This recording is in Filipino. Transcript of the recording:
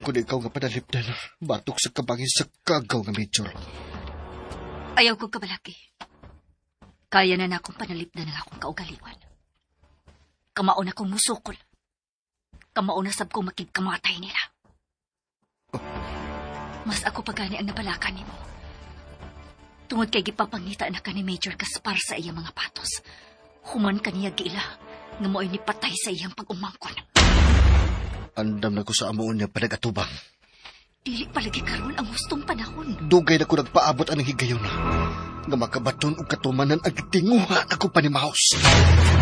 po na ikaw nga panalipdan. Batok sa kabangin sa kagaw nga Major. Ayaw ko kabalaki. Kaya na akong panalipdan ng akong kaugaliwan. Kamao na kong musukol. Kamao na sab kong makigkamatay nila. Mas ako pagani ang nabalakan nimo. Tungod kay gipapangita na ka ni Major Gaspar sa iyang mga patos. Human kaniya gila nga mo'y nipatay sa iyang pag-umangkon. Andam na ko sa amuon niya panagatubang. Dili palagi karon ang gustong panahon. Dugay na ko nagpaabot anang higayon na. Nga makabaton o katumanan ang tinguha ako panimahos.